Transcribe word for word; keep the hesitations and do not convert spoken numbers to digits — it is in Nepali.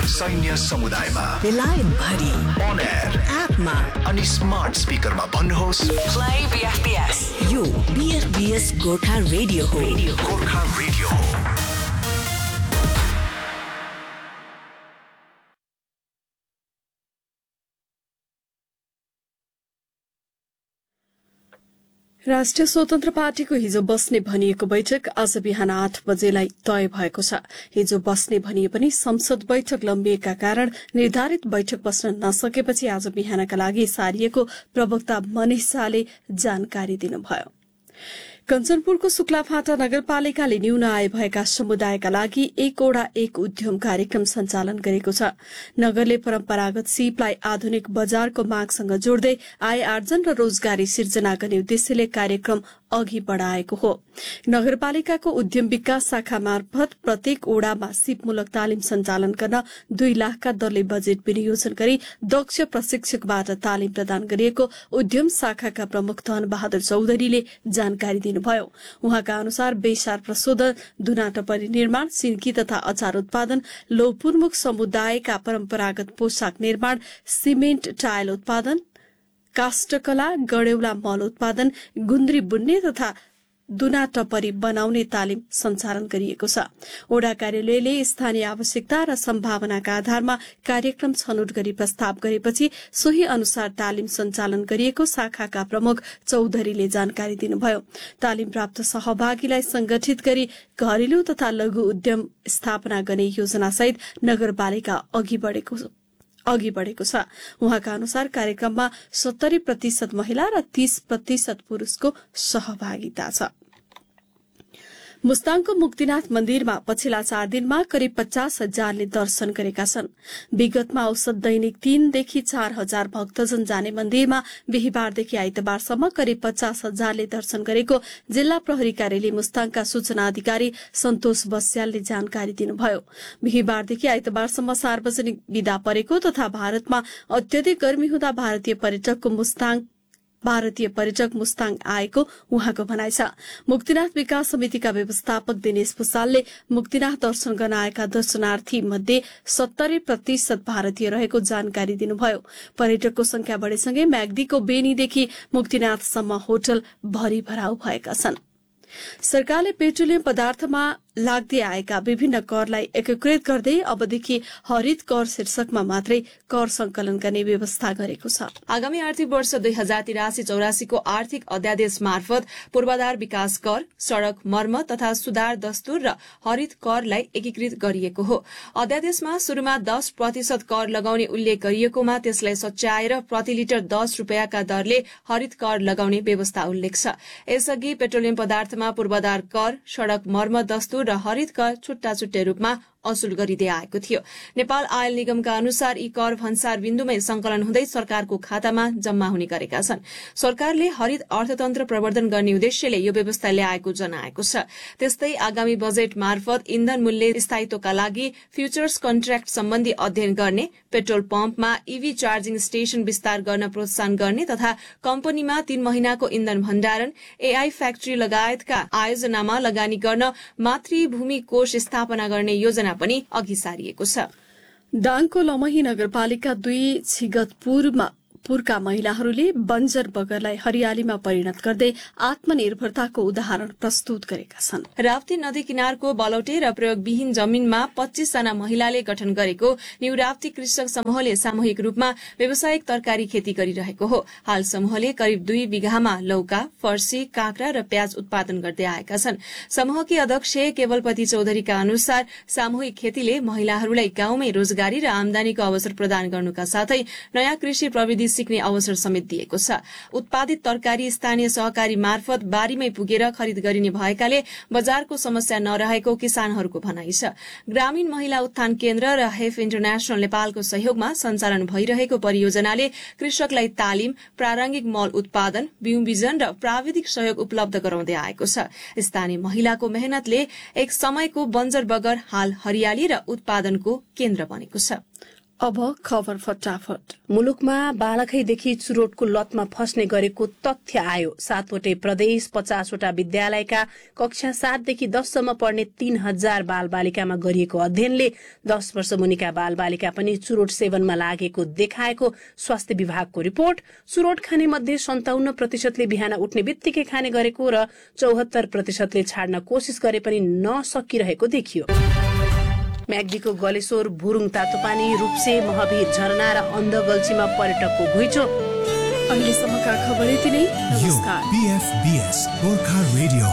सैन्य समुदायमा, बेलायत भरि, on air, एपमा अनि स्मार्ट स्पिकरमा भन्नुहोस् play B F B S। यो B F B S Gorkha radio हो। गोर्खा रेडियो हो। राष्ट्रिय स्वतन्त्र पार्टीको हिजो बस्ने भनिएको बैठक आज बिहान आठ बजेलाई तय भएको छ। हिजो बस्ने भनिए पनि संसद बैठक लम्बिएका कारण निर्धारित बैठक बस्न नसकेपछि आज बिहानका लागि सारिएको प्रवक्ता मनिष शाहले जानकारी दिनुभयो। कञ्चनपुरको शुक्लाफाटा नगरपालिकाले न्यून आय भएका समुदायका लागि एक ओडा एक उद्यम कार्यक्रम सञ्चालन गरेको छ। नगरले परम्परागत सीपलाई आधुनिक बजारको मागसँग जोड्दै आय आर्जन र रोजगारी सिर्जना गर्ने उद्देश्यले कार्यक्रम अघि बढ़ाएको हो। नगरपालिकाको उद्यम विकास शाखा मार्फत प्रत्येक ओडामा सीपमूलक तालिम सञ्चालन गर्न दुई लाखका दरले बजेट विनियोजन गरी दक्ष प्रशिक्षकबाट तालिम प्रदान गरिएको उद्यम शाखाका प्रमुख धन बहादुर चौधरीले जानकारी दिनुभयो। उहाँका अनुसार बेसार प्रशोधन, दुना टपरी निर्माण, सिन्की तथा अचार उत्पादन, लोपुरमुख समुदायका परम्परागत पोशाक निर्माण, सिमेन्ट टायल उत्पादन, काष्ठकला, गडेउला मल उत्पादन, गुन्द्री बुन्ने तथा दुना टपरी बनाउने तालिम सञ्चालन गरिएको छ। ओडा कार्यालयले स्थानीय आवश्यकता र सम्भावनाका आधारमा कार्यक्रम छनौट गरी प्रस्ताव गरेपछि सोही अनुसार तालिम सञ्चालन गरिएको शाखाका प्रमुख चौधरीले जानकारी दिनुभयो। तालिम प्राप्त सहभागीलाई संगठित गरी घरेलु तथा लघु उद्यम स्थापना गर्ने योजनासहित नगरपालिका अघि बढ़ेको अघि बढ़ेको छ। उहाँका अनुसार कार्यक्रममा सत्तरी प्रतिशत महिला र तीस प्रतिशत पुरूषको सहभागिता छ। मुस्ताङको मुक्तिनाथ मन्दिरमा पछिल्ला चार दिनमा करिब पचास हजारले दर्शन गरेका छन्। विगतमा औसत दैनिक तीनदेखि चार हजार भक्तजन जाने मन्दिरमा बिहिबारदेखि आइतबारसम्म करिब पचास हजारले दर्शन गरेको जिल्ला प्रहरी कार्यालय मुस्ताङका सूचना अधिकारी सन्तोष बस्यालले जानकारी दिनुभयो। बिहिबारदेखि आइतबारसम्म सार्वजनिक विदा परेको तथा भारतमा अत्यधिक गर्मी हुँदा भारतीय पर्यटकको मुस्ताङ भारतीय पर्यटक मुस्ताङ आएको उहाँको भनाइ छ। मुक्तिनाथ विकास समितिका व्यवस्थापक दिनेश भुसालले मुक्तिनाथ दर्शन गर्न आएका दर्शनार्थी मध्ये सत्तरी प्रतिशत भारतीय रहेको जानकारी दिनुभयो। पर्यटकको संख्या बढेसँगै म्याग्दीको बेनीदेखि मुक्तिनाथसम्म होटल भरिभराउ भएका छन्। सरकारले पेट्रोलियम पदार्थमा लाग्दै आएका विभिन्न करलाई एकीकृत गर्दै अबदेखि हरित कर शीर्षकमा मात्रै कर संकलन गर्ने व्यवस्था गरेको छ। आगामी आर्थिक वर्ष दुई हजार तिरासी चौरासीको आर्थिक अध्यादेश मार्फत पूर्वाधार विकास कर, सड़क मर्मत तथा सुधार दस्तुर र हरित करलाई एकीकृत गरिएको हो। अध्यादेशमा शुरूमा दस प्रतिशत कर लगाउने उल्लेख गरिएकोमा त्यसलाई सच्याएर प्रति लिटर दस रूपियाँका दरले हरित कर लगाउने व्यवस्था उल्लेख छ। यसअघि पेट्रोलियम पदार्थमा पूर्वाधार कर, सड़क मर्मत दस्तुर र हरित कर छुट्टा छुट्टै रूपमा असुल गरिँदै आएको थियो। नेपाल आयल निगमका अनुसार यी कर भन्सार बिन्दुमै संकलन हुँदै सरकारको खातामा जम्मा हुने गरेका छन्। सरकारले हरित अर्थतन्त्र प्रवर्धन गर्ने उद्देश्यले यो व्यवस्था ल्याएको जनाएको छ। त्यस्तै आगामी बजेट मार्फत इन्धन मूल्य स्थायित्वका लागि फ्यूचर्स कन्ट्र्याक्ट सम्बन्धी अध्ययन गर्ने, पेट्रोल पम्पमा ईभी चार्जिङ स्टेशन विस्तार गर्न प्रोत्साहन गर्ने तथा कम्पनीमा तीन महिनाको इन्धन भण्डारण, एआई फ्याक्ट्री लगायतका आयोजनामा लगानी गर्न मातृभूमि कोष स्थापना गर्ने योजना पनि अघि सारिएको छ। दाङको लमही नगरपालिका दुई छिगतपुरमा पुरका महिलाहरूले बन्जर बगरलाई हरियालीमा परिणत गर्दै आत्मनिर्भरताको उदाहरण प्रस्तुत गरेका छन्। राप्ती नदी किनारको बलौटे र प्रयोगविहीन जमीनमा पच्चीस जना महिलाले गठन गरेको न्यू राप्ती कृषक समूहले सामूहिक रूपमा व्यावसायिक तरकारी खेती गरिरहेको हो। हाल समूहले करिब दुई बिघामा लौका, फर्सी, काँक्रा र प्याज उत्पादन गर्दै आएका छन्। समूहकी अध्यक्ष केवलपति चौधरीका अनुसार सामूहिक खेतीले महिलाहरूलाई गाउँमै रोजगारी र आमदानीको अवसर प्रदान गर्नुका साथै नयाँ कृषि प्रविधि सिक्ने अवसर समेत दिएको छ। उत्पादित तरकारी स्थानीय सहकारी मार्फत बारीमै पुगेर खरिद गरिने भएकाले बजारको समस्या नरहेको किसानहरूको भनाइ छ। ग्रामीण महिला उत्थान केन्द्र र हेफ इन्टरनेशनल नेपालको सहयोगमा सञ्चालन भइरहेको परियोजनाले कृषकलाई तालिम, प्रारम्भिक मल उत्पादन, बिउ बिजन र प्राविधिक सहयोग उपलब्ध गराउँदै आएको छ। स्थानीय महिलाको मेहनतले एक समयको बन्जर बगर हाल हरियाली र उत्पादनको केन्द्र बनेको छ। अब खबर फटाफट। मुलुकमा बालकैदेखि चुरोटको लतमा फस्ने गरेको तथ्य आयो। सातवटै प्रदेश, पचासवटा विद्यालयका कक्षा सातदेखि दससम्म पढ्ने तीन हजार बाल बालिकामा गरिएको अध्ययनले दस वर्ष मुनिका बाल बालिका पनि चुरोट सेवनमा लागेको देखाएको स्वास्थ्य विभागको रिपोर्ट। चुरोट खाने मध्ये सन्ताउन्न प्रतिशतले बिहान उठ्ने बित्तिकै खाने गरेको र चौहत्तर प्रतिशतले छाड्न कोसिस गरे पनि नसकिरहेको देखियो। म्याग्दीको गलेश्वर, भुरुङ तातोपानी, रूप्से, महावीर झरना र अन्धगल्छीमा पर्यटकको घुइँचो। अहिलेसम्मका खबर यति नै। नमस्कार। B F B S Gorkha radio.